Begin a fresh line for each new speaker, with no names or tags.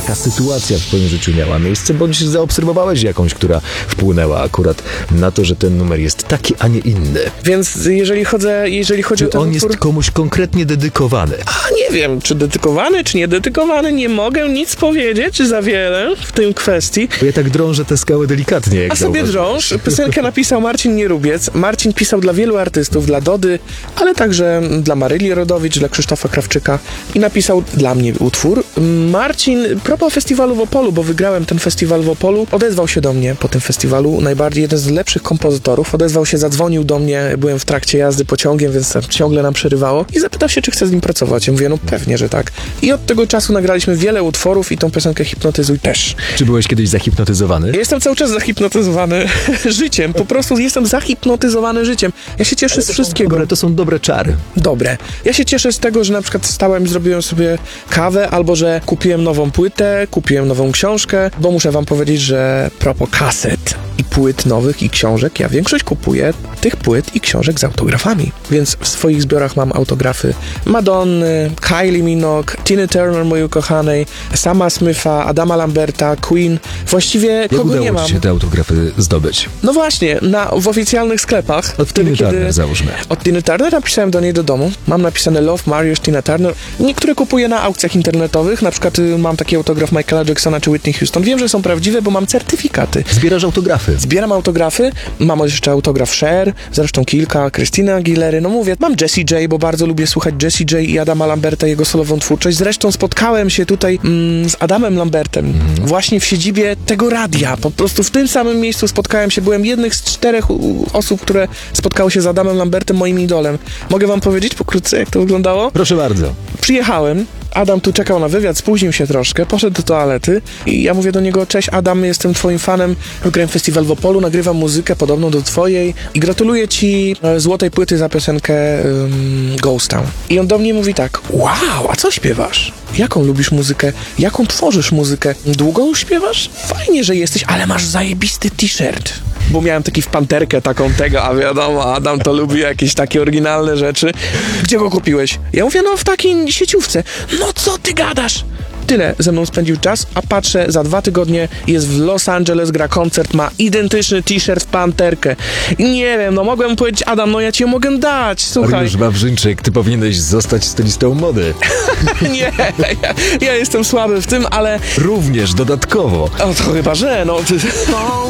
taka sytuacja w twoim życiu miała miejsce, bądź zaobserwowałeś jakąś, która wpłynęła akurat na to, że ten numer jest taki, a nie inny.
Więc jeżeli chodzi o ten
On
utwór...
jest komuś konkretnie dedykowany.
A nie wiem, czy dedykowany, czy nie dedykowany, nie mogę nic powiedzieć za wiele w tej kwestii.
Bo ja tak drążę te skały delikatnie, jak
A sobie
zauważyłeś.
drąż. Piosenkę napisał Marcin Nierubiec. Marcin pisał dla wielu artystów, dla Dody, ale także dla Maryli Rodowicz, dla Krzysztofa Krawczyka i napisał dla mnie utwór. Marcin, propos festiwalu w Opolu, bo wygrałem ten festiwal w Opolu, odezwał się do mnie po tym festiwalu, najbardziej jeden z lepszych kompozytorów, odezwał się, zadzwonił do mnie, byłem w trakcie jazdy pociągiem, więc ciągle nam przerywało i zapytał się, czy chcę z nim pracować. Ja mówię, no pewnie, że tak. I od tego czasu nagraliśmy wiele utworów i tą piosenkę Hipnotyzuj też.
Czy byłeś kiedyś zahipnotyzowany?
Ja jestem cały czas zahipnotyzowany życiem, po prostu jestem zahipnotyzowany życiem. Ja się cieszę z wszystkiego.
To są dobre czary.
Dobre. Ja się cieszę z tego, że na przykład stałem i zrobiłem sobie kawę, albo że kupiłem nową płytę, kupiłem nową książkę, bo muszę wam powiedzieć, że propos kaset i płyt nowych i książek, ja większość kupuję tych płyt i książek z autografami. Więc w swoich zbiorach mam autografy Madonny, Kylie Minogue, Tina Turner, mojej ukochanej, Sama Smitha, Adama Lamberta, Queen. Właściwie
Jak
kogo nie
udało
mam.
ci się te autografy zdobyć?
No właśnie, w oficjalnych sklepach.
Od Tina Turner załóżmy.
Od Tina Turner napisałem do niej do domu. Mam napisane Love, Mariusz, Tina Turner. Niektóre kupuję na aukcjach internetowych. Na przykład mam taki autograf Michaela Jacksona czy Whitney Houston. Wiem, że są prawdziwe, bo mam certyfikaty.
Zbierasz autografy.
Zbieram autografy. Mam jeszcze autograf Cher, zresztą kilka, Christina Aguilery. No mówię, mam Jessie J, bo bardzo lubię słuchać Jessie J i Adama Lamberta, jego solową twórczość. Zresztą spotkałem się tutaj z Adamem Lambertem właśnie w siedzibie tego radia. Po prostu w tym samym miejscu spotkałem się. Byłem jednym z 4 osób, które spotkały się z Adamem Lambertem, moim idolem. Mogę wam powiedzieć pokrótce, jak to wyglądało?
Proszę bardzo.
Przyjechałem, Adam tu czekał na wywiad, spóźnił się troszkę, poszedł do toalety i ja mówię do niego, cześć Adam, jestem twoim fanem, grałem festiwal w Opolu, nagrywam muzykę podobną do twojej i gratuluję ci złotej płyty za piosenkę Ghost Town. I on do mnie mówi tak, wow, a co śpiewasz? Jaką lubisz muzykę? Jaką tworzysz muzykę? Długo już śpiewasz? Fajnie, że jesteś, ale masz zajebisty t-shirt. Bo miałem taki w panterkę taką tego, a wiadomo, Adam to lubi jakieś takie oryginalne rzeczy. Gdzie go kupiłeś? Ja mówię, no w takiej sieciówce. No co ty gadasz? Tyle ze mną spędził czas, a patrzę, za 2 tygodnie jest w Los Angeles, gra koncert, ma identyczny t-shirt w panterkę. I nie wiem, no mogłem mu powiedzieć, Adam, no ja ci ją mogę dać, słuchaj.
Mariusz Wawrzyńczyk, ty powinieneś zostać stylistą mody.
Nie, ja jestem słaby w tym, ale...
Również dodatkowo.
O, to chyba, że, no...